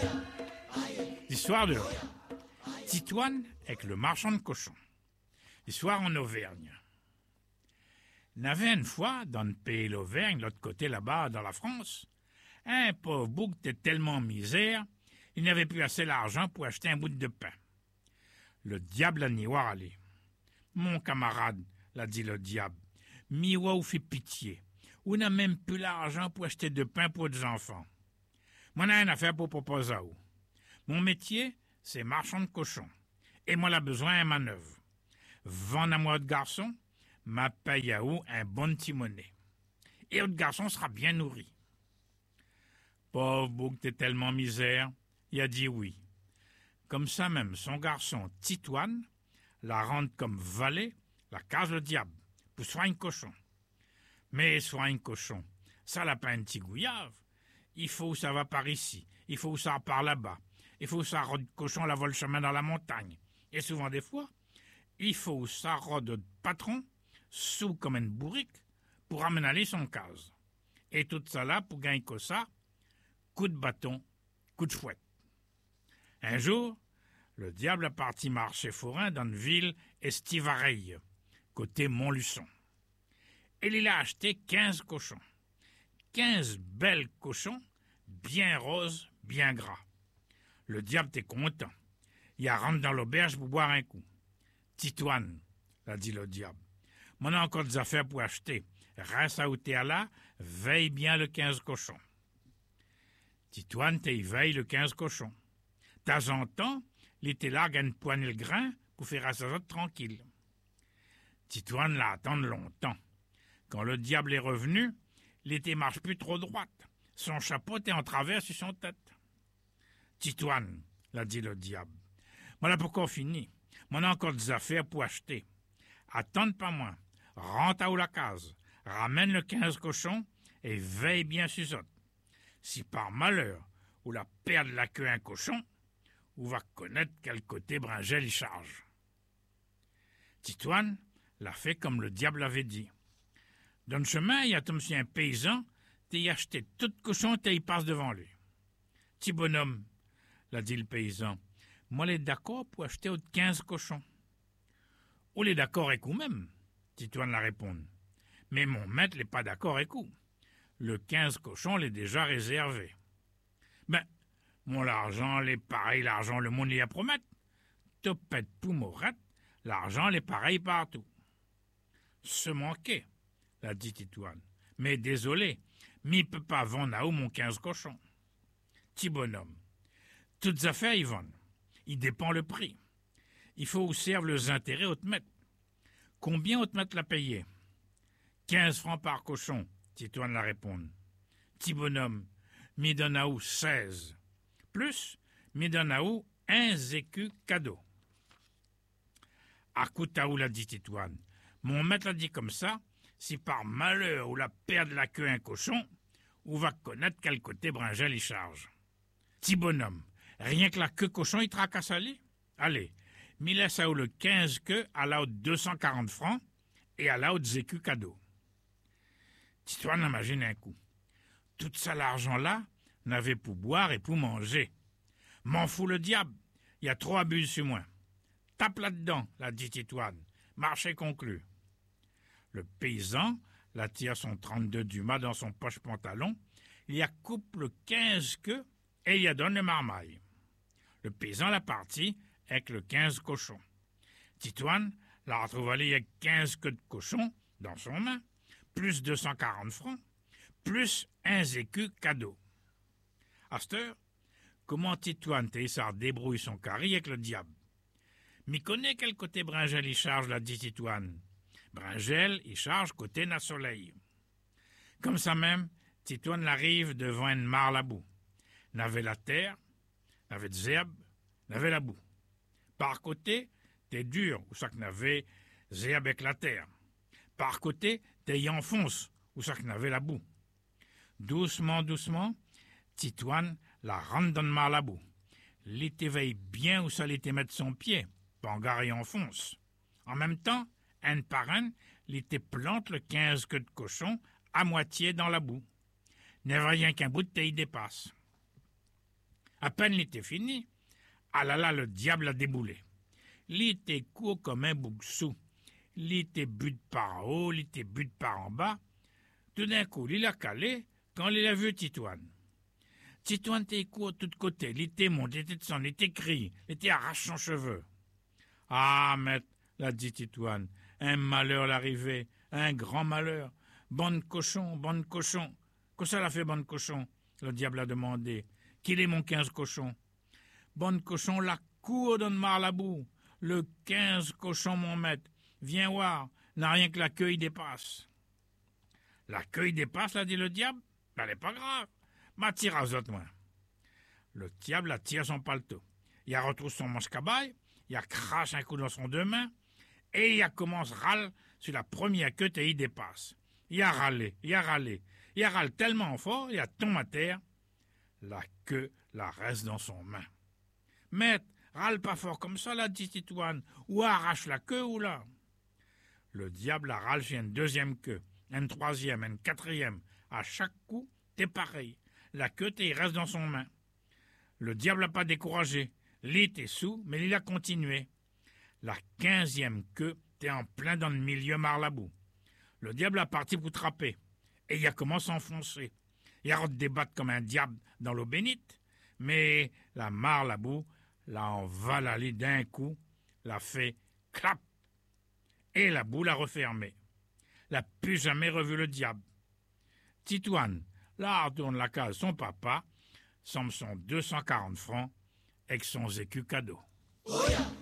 L'histoire de Titoine avec le marchand de cochons. L'histoire en Auvergne. N'avait une fois, dans le pays l'Auvergne, l'autre côté là-bas, dans la France, un pauvre bouc était tellement misère, il n'avait plus assez d'argent pour acheter un bout de pain. Le diable l'a n'y voir aller. Mon camarade, l'a dit le diable, mi-wa ou fait pitié. On n'a même plus l'argent pour acheter de pain pour des enfants. Moi, n'a une affaire pour proposer à vous. Mon métier, c'est marchand de cochons. Et moi, j'ai besoin d'un manœuvre. Vends à moi de garçon, ma paye à vous un bon petit monnaie. Et votre garçon sera bien nourri. Pauvre bouc, t'es tellement misère, il a dit oui. Comme ça même, son garçon, Titoine, la rentre comme valet, la case le diable, pour soigner cochon. Mais soigner cochon, ça l'a pas un petit gouillave. Il faut que ça va par ici, il faut que ça par là-bas, il faut que ça rôde cochon la vole chemin dans la montagne. Et souvent des fois, il faut que ça rôde de patron, sous comme une bourrique, pour ramener aller son case. Et tout ça là pour gagner que ça, coup de bâton, coup de fouette. Un jour, le diable a parti marcher forain dans une ville estivareille, côté Montluçon. Et il a acheté 15 cochons. 15 belles cochons, bien roses, bien gras. Le diable était content. Il a rentré dans l'auberge pour boire un coup. Titoine, l'a dit le diable, m'en a encore des affaires pour acheter. Reste à où t'es là, veille bien le 15 cochons. Titoine t'y veille le 15 cochons. De temps en temps, il était là, gagne poigner le grain pour faire à sa autres tranquille. Titoine l'a attendu longtemps. Quand le diable est revenu, l'été marche plus trop droite. Son chapeau était en travers sur son tête. Titoine, l'a dit le diable, voilà pourquoi fini. M'en a encore des affaires pour acheter. Attends pas moins. Rentre à où la case. Ramène le 15 cochons et veille bien sur autres. Si par malheur, ou la perd la queue un cochon, ou va connaître quel côté Bringel y charge. Titoine l'a fait comme le diable l'avait dit. Dans le chemin, il y a comme si un paysan t'y acheté tout cochon et il passe devant lui. Petit bonhomme, l'a dit le paysan, moi les d'accord pour acheter autre 15 cochons. Ou les d'accord avec vous-même, Titoine l'a répondu. Mais mon maître n'est pas d'accord avec vous. Le 15 cochons l'est déjà réservé. Ben, mon l'argent l'est pareil, l'argent le monde y a promettre. Topette poumorette, l'argent l'est pareil partout. Se manquait, l'a dit Titoine. Mais désolé, m'y peut pas vendre à où mon 15 cochons. Petit bonhomme, toutes affaires y vendent. Il dépend le prix. Il faut où servent les intérêts au te mettre. Combien au te mettre la payer? 15 francs par cochon, Titoine l'a répondu. Petit bonhomme, m'y donne à où 16. Plus, m'y donne à où 1 écu cadeau. À coup à où l'a dit Titoine. Mon maître l'a dit comme ça, si par malheur ou la perd la queue un cochon, ou va connaître quel côté Bringel y charge. Petit bonhomme, rien que la queue cochon il tracasse aller. Allez, m'y laisse à où le 15 queues à la haute 240 francs et à la haute écu cadeau. Titoine imagine un coup. Tout ça l'argent-là n'avait pour boire et pour manger. M'en fout le diable, il y a trop abus sur moi. Tape là-dedans, l'a dit Titoine. Marché conclu. Le paysan la tire son 32 Dumas dans son poche pantalon, il y a coupe le 15 queues et il y a donne le marmaille. Le paysan l'a parti avec le 15 cochons. Titoine l'a retrouvé avec 15 queues de cochon dans son main, plus 240 francs, plus 1 écu cadeau. À cette heure, comment Titoine Théissard débrouille son carré avec le diable? M'y connaît quel côté Bringel y charge, l'a dit Titoine. Bringel y charge côté na soleil. Comme ça même, Titoine l'arrive devant une mare la boue. N'avait la terre, n'avait de zerbe, n'avait la boue. Par côté, t'es dur, ou ça que n'avait zerbe avec la terre. Par côté, t'es y enfonce, ou ça que n'avait la boue. Doucement, doucement, Titoine la rentre dans le mare la boue. L'été veille bien où ça l'était mettre son pied, Pangar y enfonce. En même temps, un par un, l'été plante le 15 queues de cochon à moitié dans la boue. N'est rien qu'un bout de taille dépasse. À peine l'était fini, ah là là, le diable a déboulé. L'était court comme un boucsou. L'était but par en haut, l'était but par en bas. Tout d'un coup, il a calé quand il a vu Titoine. Titoine était court de tous côtés, l'était monte, l'était descend, l'était crie, l'était arrache son cheveu. Ah, maître, l'a dit Titoine, un malheur l'arrivée, un grand malheur. Bonne cochon, bonne cochon. Qu'est-ce que ça l'a fait, bonne cochon? Le diable a demandé. Qu'il est mon 15 cochon? Bonne cochon, la cour donne Marlabou. Le 15 cochon, mon maître. Viens voir, n'a rien que la queue y dépasse. La queue y dépasse, l'a dit le diable. Elle n'est pas grave. M'attire aux autres mains. Le diable attire son paletot. Il a retrousse son manche-cabaye, il a crache un coup dans son deux mains, et il a commence râle sur la première queue et il dépasse. Il a râlé, il a râlé. Il a râle tellement fort, il a tombé à terre. La queue la reste dans son main. Maître, râle pas fort comme ça, l'a dit Titoine, ou arrache la queue ou là. Le diable a râle sur une deuxième queue, une troisième, une quatrième. À chaque coup, t'es pareil. La queue t'es reste dans son main. Le diable n'a pas découragé. Lit est sous, mais il a continué. La 15e queue t'es en plein dans le milieu Marlabou. Le diable a parti pour trapper. Et il a commencé à enfoncer. Il a débattre comme un diable dans l'eau bénite. Mais la Marlabou l'a envalalé d'un coup, l'a fait clap. Et la boule a refermé. L'a plus jamais revu le diable. Titoine, là retourne la case son papa, somme son 240 francs, avec son écu cadeau. Oh yeah.